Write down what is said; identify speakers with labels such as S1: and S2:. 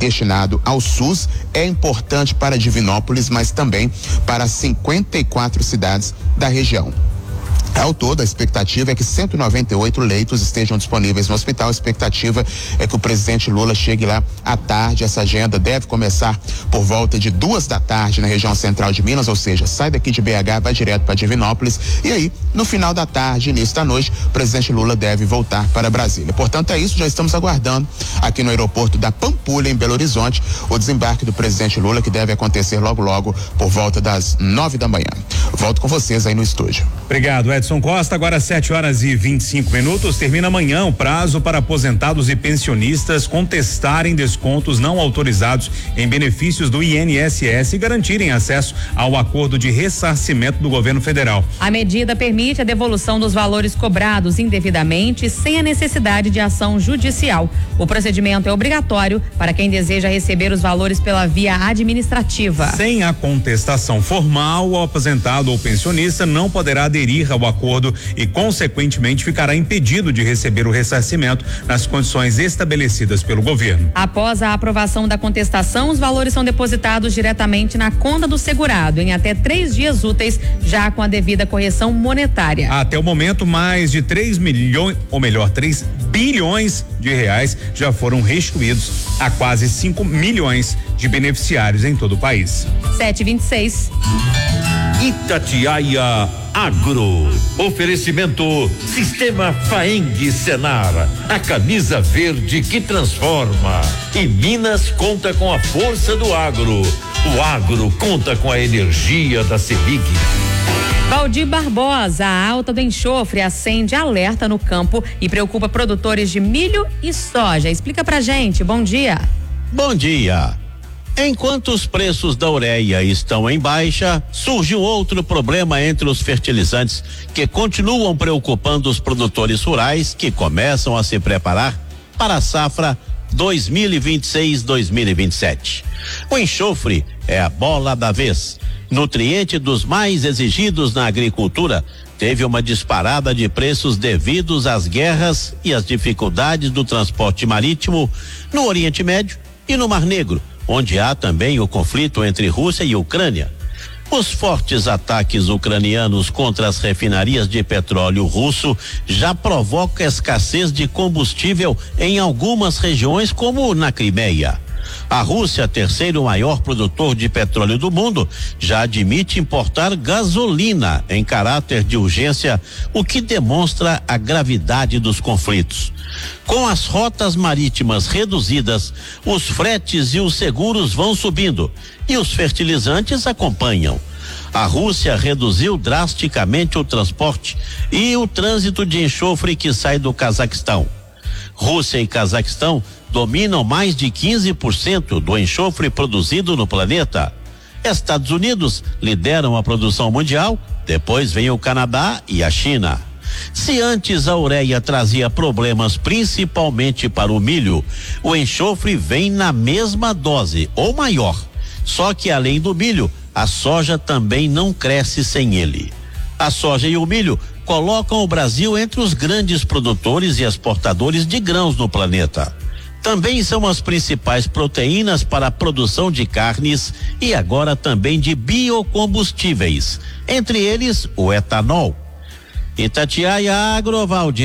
S1: destinado ao SUS é importante para Divinópolis, mas também para 54 cidades da região. Ao todo, a expectativa é que 198 leitos estejam disponíveis no hospital. A expectativa é que o presidente Lula chegue lá à tarde. Essa agenda deve começar por volta de 2h na região central de Minas, ou seja, sai daqui de BH, vai direto para Divinópolis e aí, no final da tarde, início da noite, o presidente Lula deve voltar para Brasília. Portanto, é isso, já estamos aguardando aqui no aeroporto da Pampulha, em Belo Horizonte, o desembarque do presidente Lula, que deve acontecer logo por volta das 9h. Volto com vocês aí no estúdio.
S2: Obrigado, Edson Costa. Agora 7h25. Termina amanhã o prazo para aposentados e pensionistas contestarem descontos não autorizados em benefícios do INSS e garantirem acesso ao acordo de ressarcimento do governo federal.
S3: A medida permite a devolução dos valores cobrados indevidamente sem a necessidade de ação judicial. O procedimento é obrigatório para quem deseja receber os valores pela via administrativa.
S2: Sem a contestação formal, o aposentado ou pensionista não poderá aderir ao acordo e, consequentemente, ficará impedido de receber o ressarcimento nas condições estabelecidas pelo governo.
S3: Após a aprovação da contestação, os valores são depositados diretamente na conta do segurado em até 3 dias úteis, já com a devida correção monetária.
S2: Até o momento, mais de 3 bilhões de reais já foram restituídos a quase 5 milhões de beneficiários em todo o país.
S3: 7h26.
S4: Itatiaia Agro. Oferecimento Sistema Faeng Senar, a camisa verde que transforma. E Minas conta com a força do agro. O agro conta com a energia da Selig.
S3: Valdir Barbosa, a alta do enxofre acende alerta no campo e preocupa produtores de milho e soja. Explica pra gente, bom dia.
S5: Bom dia. Enquanto os preços da ureia estão em baixa, surge um outro problema entre os fertilizantes que continuam preocupando os produtores rurais que começam a se preparar para a safra 2026-2027. O enxofre é a bola da vez. Nutriente dos mais exigidos na agricultura, teve uma disparada de preços devidos às guerras e às dificuldades do transporte marítimo no Oriente Médio e no Mar Negro, onde há também o conflito entre Rússia e Ucrânia. Os fortes ataques ucranianos contra as refinarias de petróleo russo já provocam escassez de combustível em algumas regiões, como na Crimeia. A Rússia, terceiro maior produtor de petróleo do mundo, já admite importar gasolina em caráter de urgência, o que demonstra a gravidade dos conflitos. Com as rotas marítimas reduzidas, os fretes e os seguros vão subindo e os fertilizantes acompanham. A Rússia reduziu drasticamente o transporte e o trânsito de enxofre que sai do Cazaquistão. Rússia e Cazaquistão dominam mais de 15% do enxofre produzido no planeta. Estados Unidos lideram a produção mundial, depois vem o Canadá e a China. Se antes a ureia trazia problemas principalmente para o milho, o enxofre vem na mesma dose ou maior. Só que além do milho, a soja também não cresce sem ele. A soja e o milho colocam o Brasil entre os grandes produtores e exportadores de grãos no planeta. Também são as principais proteínas para a produção de carnes e agora também de biocombustíveis, entre eles o etanol. Itatiaia Agro, Valdir